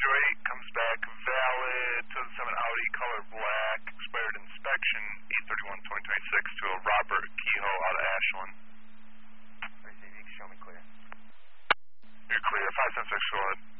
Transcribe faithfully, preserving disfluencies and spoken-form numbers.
zero eight comes back valid, two thousand seven Audi, color black, expired inspection, eight thirty-one twenty twenty-six to a Robert Kehoe out of Ashland. Receive, you can show me clear. You're clear, five seven six, go ahead.